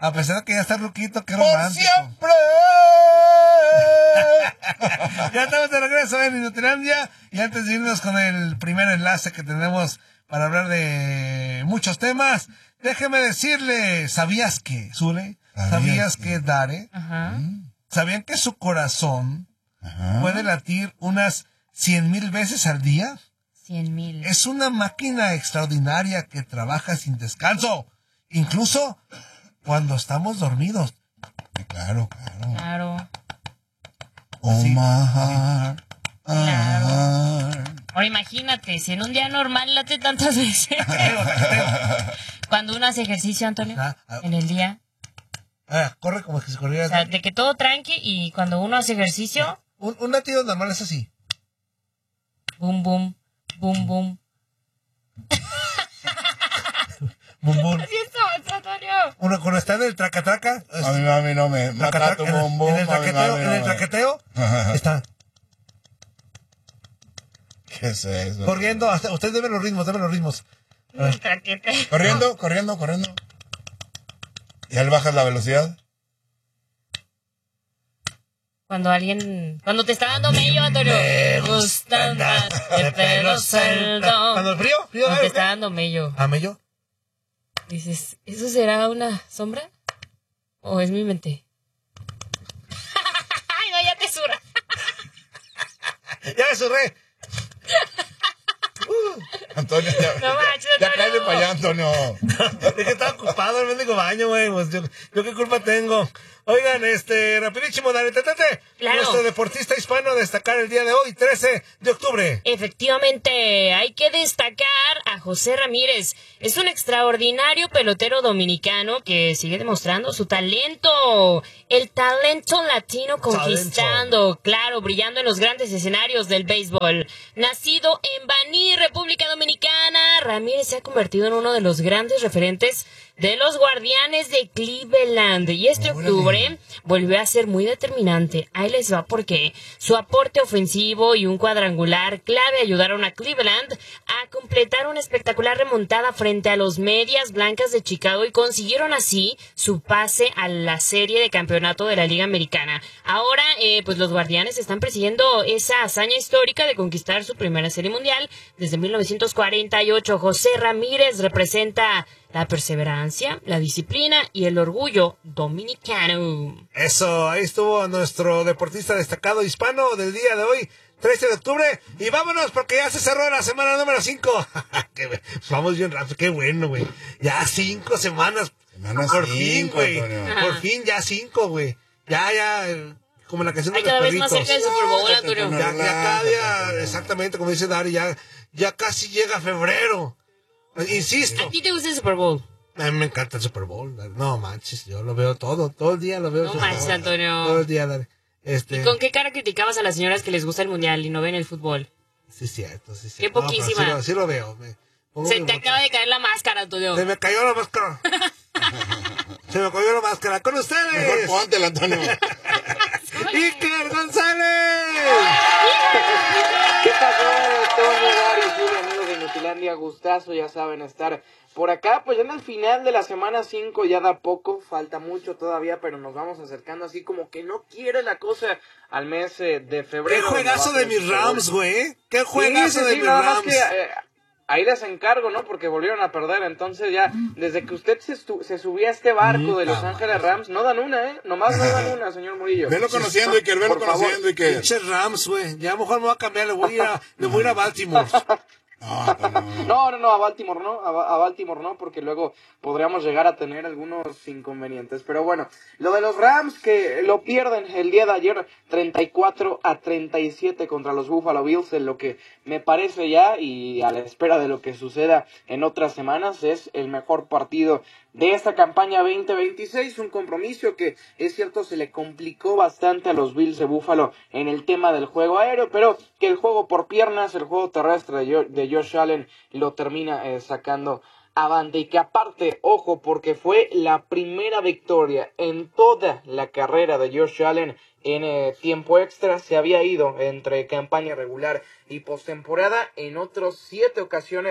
A pesar de que ya está ruquito, qué ¡Por romántico. siempre! Ya estamos de regreso en Inutilandia. Y antes de irnos con el primer enlace que tenemos para hablar de muchos temas, déjeme decirle, ¿sabías que, Zule? ¿Sabías que, Dare? Ajá. ¿Sabían que su corazón puede latir unas 100,000 veces al día? 100,000. Es una máquina extraordinaria que trabaja sin descanso, incluso cuando estamos dormidos. Claro. Claro. Oh, Sí. my heart. Claro. Ahora imagínate, si en un día normal late tantas veces. Cuando uno hace ejercicio, Antonio, en el día. Corre como que se corriera. O sea, de que todo tranqui y cuando uno hace ejercicio, Un latido normal es así. boom, boom, boom, boom. Bum, bum. Así estamos, Antonio. Uno cuando está en el traca-traca. A mí no me mata tu bombón. En el traqueteo está ¿Qué es eso? corriendo. Ustedes deben los ritmos. Traquete. Corriendo. ¿Y al bajas la velocidad? Cuando te está dando mello, Antonio. Me gusta andar de pelo suelto. ¿Cuando el frío? Cuando te está dando mello. ¿A mello? Dices, ¿eso será una sombra? ¿O es mi mente? Ay, no, ya te sura. ¡Ya me surré! Antonio, No manches, ya Antonio. cállate para allá, Antonio. Es que estaba ocupado el mendigo baño, güey. Pues yo qué culpa tengo. Oigan, rapidísimo, dale, Claro. Nuestro deportista hispano a destacar el día de hoy, 13 de octubre. Efectivamente, hay que destacar a José Ramírez. Es un extraordinario pelotero dominicano que sigue demostrando su talento. El talento latino conquistando, claro, brillando en los grandes escenarios del béisbol. Nacido en Baní, República Dominicana, Ramírez se ha convertido en uno de los grandes referentes de los Guardianes de Cleveland. Y este octubre volvió a ser muy determinante. Ahí les va porque su aporte ofensivo y un cuadrangular clave ayudaron a Cleveland a completar una espectacular remontada frente a los Medias Blancas de Chicago y consiguieron así su pase a la serie de campeonato de la Liga Americana. Ahora, pues los Guardianes están persiguiendo esa hazaña histórica de conquistar su primera serie mundial desde 1948. José Ramírez representa la perseverancia, la disciplina y el orgullo dominicano. Eso, ahí estuvo nuestro deportista destacado hispano del día de hoy, 13 de octubre. Y vámonos porque ya se cerró la semana número 5. Vamos bien rápido, qué bueno, güey. Ya 5 semanas. Por fin, güey. Por fin, ya 5, güey. Ya, como la canción de los Cada vez perritos. más cerca del Super Bowl, Antonio. Ya cada día, exactamente como dice Dari, ya casi llega febrero. Insisto. ¿A ti te gusta el Super Bowl? A mí me encanta el Super Bowl. No manches, yo lo veo todo el día lo veo. No manches, Antonio. Todo el día, Dari. ¿Y con qué cara criticabas a las señoras que les gusta el mundial y no ven el fútbol? Sí, cierto. Qué poquísima. No, sí lo veo. Se te acaba de caer la máscara, Antonio. Se me cayó la máscara. Con ustedes. Mejor póntela, Antonio. Iker González. ¿Qué pasó, Antonio, Dari, amigos de Inutilandia? Gustazo, ya saben, estar por acá. Pues ya en el final de la semana 5 ya da poco, falta mucho todavía, pero nos vamos acercando así como que no quiere la cosa al mes de febrero. Qué juegazo de mis Rams, güey. Qué juegazo de mis nada Rams. Más que, ahí les encargo, ¿no? Porque volvieron a perder. Entonces ya, desde que usted se subía a este barco de Los Ángeles Rams, no dan una, ¿eh? Nomás no dan una, señor Murillo. Velo conociendo, Iker, velo conociendo, Iker. Pinches Rams, güey. Ya a lo mejor me voy a cambiar, le voy a ir a Baltimore. No, a Baltimore no, a Baltimore no, porque luego podríamos llegar a tener algunos inconvenientes. Pero bueno, lo de los Rams que lo pierden el día de ayer 34-37 contra los Buffalo Bills, en lo que me parece ya, y a la espera de lo que suceda en otras semanas, es el mejor partido de esta campaña 2026, un compromiso que es cierto se le complicó bastante a los Bills de Buffalo en el tema del juego aéreo, pero que el juego por piernas, el juego terrestre de Josh Allen lo termina sacando avante, y que aparte, ojo, porque fue la primera victoria en toda la carrera de Josh Allen en tiempo extra. Se había ido entre campaña regular y postemporada. En otros 7 ocasiones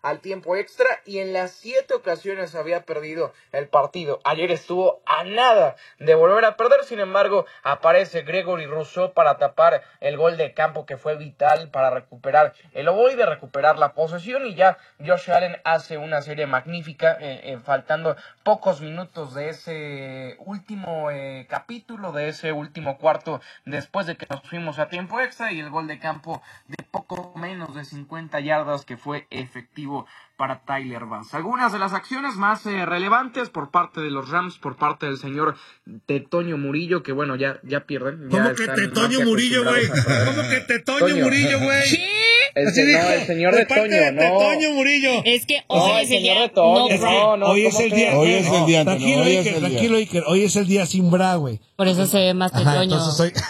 al tiempo extra y en las 7 ocasiones había perdido el partido. Ayer estuvo a nada de volver a perder, sin embargo aparece Gregory Rousseau para tapar el gol de campo que fue vital para recuperar el ovoide, recuperar la posesión, y ya Josh Allen hace una serie magnífica, faltando pocos minutos de ese último capítulo, de ese último cuarto después de que nos fuimos a tiempo extra, y el gol de campo de poco menos de 50 yardas que fue efectivo para Tyler Vance. Algunas de las acciones más relevantes por parte de los Rams, por parte del señor Tetoño Murillo, que bueno, ya pierden. ¿Cómo que Tetoño Murillo, güey? ¿Cómo que Tetoño Murillo, güey? El señor de Toño, no. Tetoño Murillo. Es que hoy es el día. Hoy es el día. Hoy es el día, Tranquilo, hoy es el tranquilo, Iker. Hoy es el día sin bra, güey. Por eso se ve más Ajá, Tetoño. entonces soy...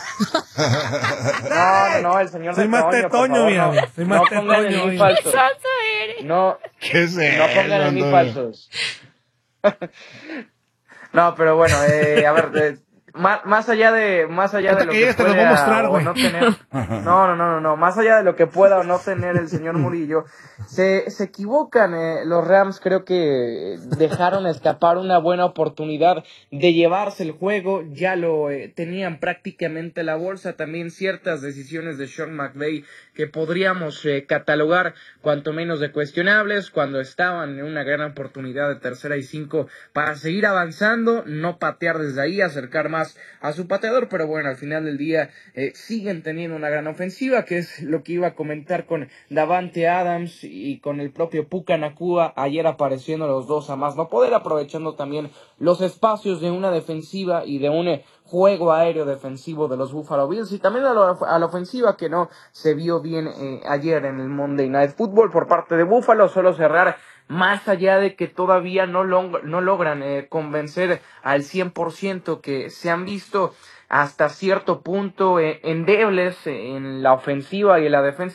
No, el señor Soy de más Toño, Tetoño, mira, güey. Soy más no pongan en Tetoño. mí falsos. Salsa eres. No, ¿Qué es no pongan en mí Antonio? falsos. No, pero bueno, a ver, más allá de Hasta lo que que llegues te lo voy a pueda mostrar, o güey. no tener, no, más allá de lo que pueda o no tener el señor Murillo, se equivocan los Rams. Creo que dejaron escapar una buena oportunidad de llevarse el juego, ya lo tenían prácticamente a la bolsa. También ciertas decisiones de Sean McVay que podríamos catalogar cuanto menos de cuestionables, cuando estaban en una gran oportunidad de 3rd y 5 para seguir avanzando, no patear desde ahí, acercar más a su pateador. Pero bueno, al final del día siguen teniendo una gran ofensiva, que es lo que iba a comentar con Davante Adams y con el propio Puka Nacua, ayer apareciendo los dos a más no poder, aprovechando también los espacios de una defensiva y de un juego aéreo defensivo de los Buffalo Bills, y también a la ofensiva, que no se vio bien ayer en el Monday Night Football por parte de Buffalo. Solo cerrar, más allá de que todavía no logran convencer al 100%, que se han visto hasta cierto punto endebles en la ofensiva y en la defensa.